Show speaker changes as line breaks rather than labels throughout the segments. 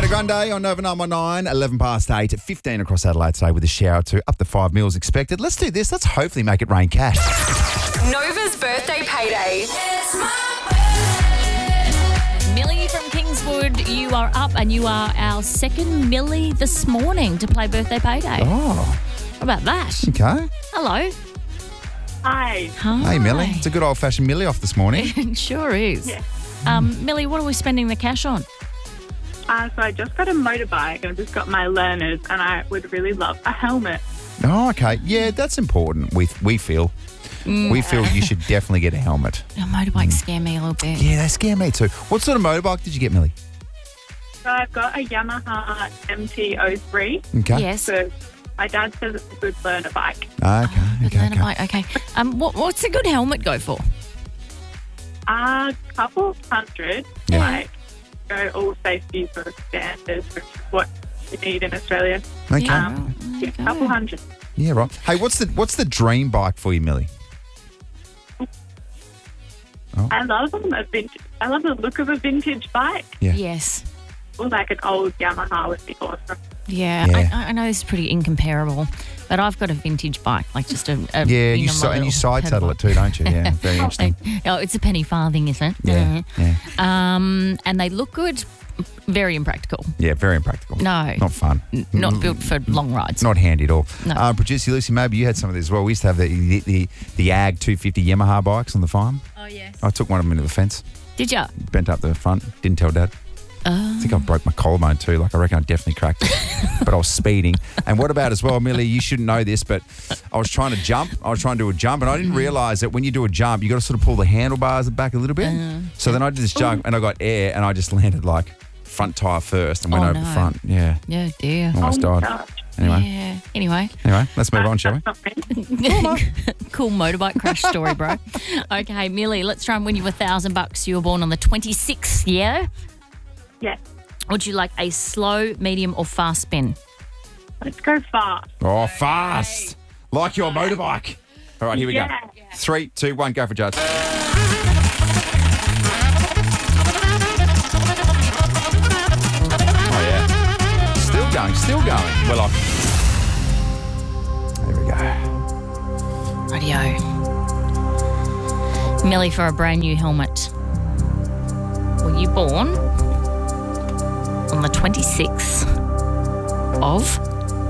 Ariana Grande on Nova 919, 11 past 8, 15 across Adelaide today with a shower to up to 5 mils expected. Let's do this. Let's hopefully make it rain cash.
Nova's birthday payday. It's my birthday.
Millie from Kingswood, you are up and you are our second Millie this morning to play birthday payday.
Oh,
How about that?
okay.
Hello.
Hi.
Hi.
Hey, Millie. It's a good old-fashioned Millie off this morning.
It sure is.
Yeah.
Millie, what are we spending the cash on?
So I just got a motorbike. I've just got my learners and I would really love a helmet.
Oh, okay. Yeah, that's important. We feel. We feel you should definitely get a helmet.
Motorbikes scare me a little bit.
Yeah, they scare me too. What sort of motorbike did you get, Millie?
So I've got a Yamaha MT-03.
Okay.
Yes.
So my dad says it's a good learner bike.
Okay.
Good learner bike. Okay. What's a good helmet go for?
A couple hundred.
Yeah.
Like, go all safety sort of standards, which is what you need in Australia.
Okay.
Yeah.
A couple hundred.
Yeah, right. Hey, what's the dream bike for you, Millie?
I love them. I love the look of a vintage bike.
Yeah.
Yes.
Or like an old Yamaha would be awesome.
Yeah.
Yeah.
I know this is pretty incomparable, but I've got a vintage bike, like just a
Yeah, you side saddle it too, don't you? Yeah, very interesting.
Oh, it's a penny farthing, isn't it?
Yeah, yeah.
And they look good, very impractical.
Yeah, very impractical.
No.
Not fun.
Not built for long rides.
Not handy at all.
No.
Producer Lucy, maybe you had some of these as well. We used to have the AG 250 Yamaha bikes on the farm.
Oh, yes.
I took one of them into the fence,
Did you?
bent up the front, didn't tell Dad. I think I broke my collarbone too. Like, I reckon I definitely cracked it. But I was speeding. And what about as well, Millie, you shouldn't know this, but I was trying to jump. I was trying to do a jump, and I didn't realise that when you do a jump, you got to sort of pull the handlebars back a little bit. So then I did this jump, and I got air, and I just landed like front tyre first and went over the front. Yeah.
Yeah, dear.
Almost
Oh my
died.
gosh.
Anyway,
Yeah. Anyway,
let's move on, shall we?
That's not me.
cool motorbike crash story, bro. Okay, Millie, let's try and win you $1,000. You were born on the 26th, yeah?
Yeah.
Would you like a slow, medium, or fast spin?
Let's go fast.
Oh, fast. Like your motorbike. All right, here we go.
Yeah.
3, 2, 1, go for Judge. Oh, yeah. Still going. Well, there we go.
Radio. Millie, for a brand new helmet. Were you born on the 26th of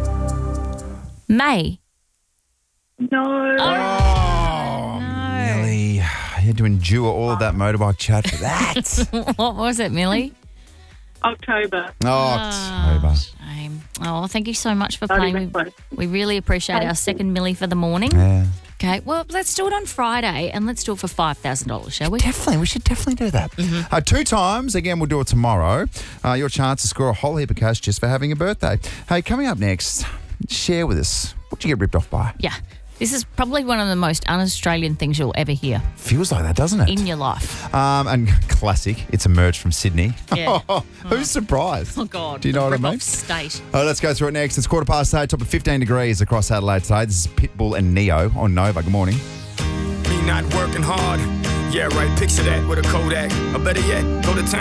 May?
No.
Oh,
no.
Millie. You had to endure all of that motorbike chat for that.
What was it, Millie?
October.
October.
Shame. Oh, thank you so much for
Not
playing.
even close.
We really appreciate our second Millie for the morning.
Yeah.
Okay, well, let's do it on Friday and let's do it for $5,000, shall we?
Definitely. We should definitely do that. 2 times. Again, we'll do it tomorrow. Your chance to score a whole heap of cash just for having a birthday. Hey, coming up next, share with us. What'd you get ripped off by?
Yeah. This is probably one of the most un-Australian things you'll ever hear
Feels like that, doesn't it?
in your life.
And classic, it's emerged from Sydney.
Yeah.
Who's surprised?
Oh, God.
Do you know what I mean?
Rip-off state.
Let's go through it next. It's 8:15, top of 15 degrees across Adelaide today. This is Pitbull and Neo on Nova. Good morning.
Me not working hard. Yeah, right. Picture that with a Kodak. Or better yet, go to town.